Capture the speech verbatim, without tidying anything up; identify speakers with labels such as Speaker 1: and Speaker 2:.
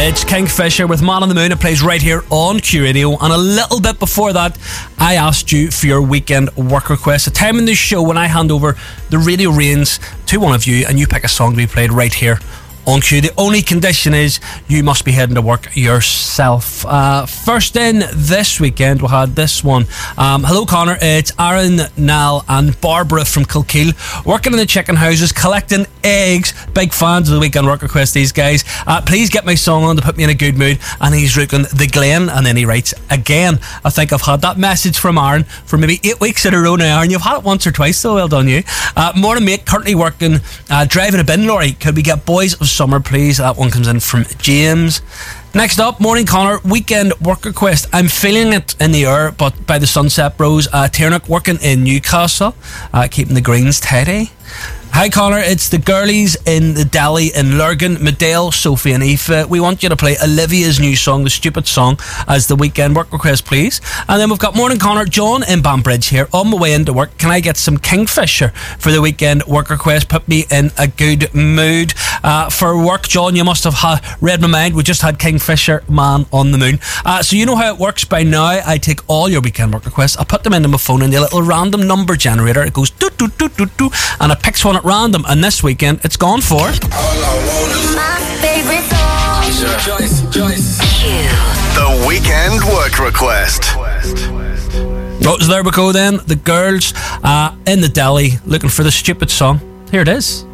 Speaker 1: It's Kingfisher with Man on the Moon. It plays right here on Q Radio. And a little bit before that, I asked you for your weekend work request. A time in the show when I hand over the radio reins to one of you and you pick a song to be played right here on Q. The only condition is you must be heading to work yourself. Uh, first in this weekend, we had this one. Um, hello, Connor. It's Aaron, Nal, and Barbara from Kilkeel, working in the chicken houses, collecting eggs. Big fans of the weekend work request, these guys. Uh, please get my song on to put me in a good mood. And he's looking the Glen, and then he writes again. I think I've had that message from Aaron for maybe eight weeks in a row now, Aaron. You've had it once or twice, so well done you. Uh, morning, mate. Currently working, uh, driving a bin lorry. Could we get Boys of Summer, please? That one comes in from James. Next up, morning Connor, weekend work request. I'm feeling it in the air, but by the Sunset Bros. uh, Tiernock, working in Newcastle, uh, keeping the greens tidy. Hi Connor, it's the girlies in the deli in Lurgan, Medale, Sophie and Aoife. We want you to play Olivia's new song, The Stupid Song, as the weekend work request, please. And then we've got morning Connor, John in Banbridge here. On my way into work, can I get some Kingfisher for the weekend work request? Put me in a good mood. Uh, for work, John, you must have ha- read my mind. We just had Kingfisher, Man on the Moon. Uh, so you know how it works by now. I take all your weekend work requests, I put them into my phone in the little random number generator. It goes doot doot doot doot doot, and it picks one at random. And this weekend, it's gone for
Speaker 2: my favorite song. Joyce, Joyce.
Speaker 3: The weekend work request.
Speaker 1: Oh, so there we go then. The girls uh, in the deli looking for The Stupid Song. Here it is.